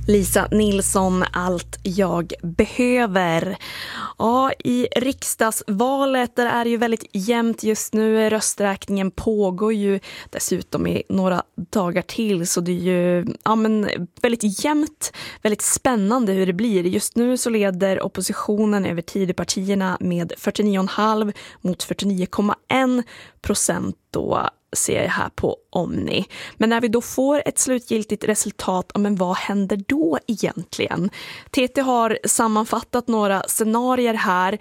Lisa Nilsson, allt jag behöver. Ja, i riksdagsvalet där är det ju väldigt jämnt just nu. Rösträkningen pågår ju dessutom i några dagar till, så det är ju väldigt jämnt, väldigt spännande hur det blir. Just nu så leder oppositionen över Tidöpartierna med 49,5 mot 49,1% då, ser jag här på Omni. Men när vi då får ett slutgiltigt resultat, men vad händer då egentligen? TT har sammanfattat några scenarier här.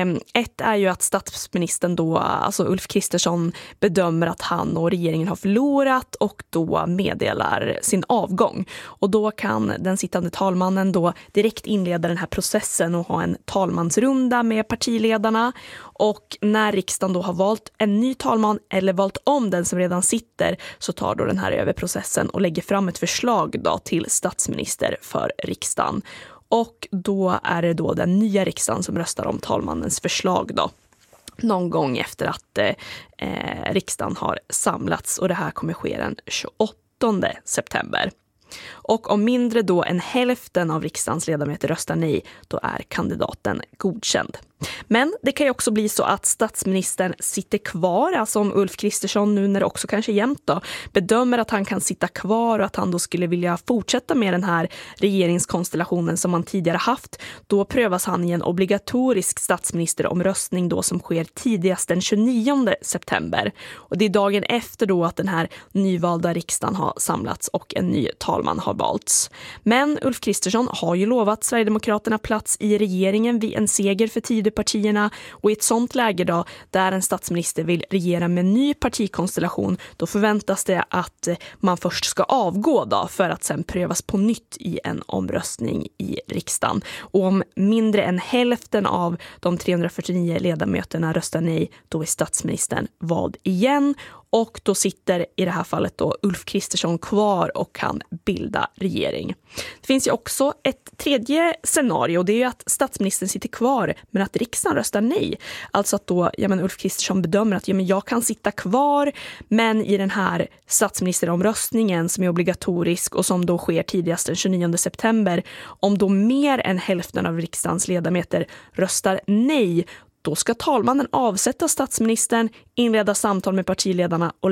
Ett är ju att statsministern då, alltså Ulf Kristersson, bedömer att han och regeringen har förlorat och då meddelar sin avgång. Och då kan den sittande talmannen då direkt inleda den här processen och ha en talmansrunda med partiledarna. Och när riksdagen då har valt en ny talman eller valt om den som redan sitter, så tar då den här över processen och lägger fram ett förslag då till statsminister för riksdagen. Och då är det då den nya riksdagen som röstar om talmannens förslag då, någon gång efter att riksdagen har samlats, och det här kommer ske den 28 september. Och om mindre då än hälften av riksdagens ledamöter röstar nej, då är kandidaten godkänd. Men det kan ju också bli så att statsministern sitter kvar, alltså om Ulf Kristersson, nu när det också kanske är jämnt då, bedömer att han kan sitta kvar och att han då skulle vilja fortsätta med den här regeringskonstellationen som man tidigare haft, då prövas han i en obligatorisk statsministeromröstning då som sker tidigast den 29 september. Och det är dagen efter då att den här nyvalda riksdagen har samlats och en ny talman har valts. Men Ulf Kristersson har ju lovat Sverigedemokraterna plats i regeringen vid en seger för Tidöpartierna, och i ett sånt läge då, där en statsminister vill regera med en ny partikonstellation, då förväntas det att man först ska avgå då, för att sen prövas på nytt i en omröstning i riksdagen. Och om mindre än hälften av de 349 ledamöterna röstar nej, då är statsministern vald igen. Och då sitter i det här fallet då Ulf Kristersson kvar och kan bilda regering. Det finns ju också ett tredje scenario, det är ju att statsministern sitter kvar men att riksdagen röstar nej. Alltså att då Ulf Kristersson bedömer att jag kan sitta kvar, men i den här statsministeromröstningen som är obligatorisk och som då sker tidigast den 29 september, om då mer än hälften av riksdagens ledamöter röstar nej, då ska talmannen avsätta statsministern, inleda samtal med partiledarna och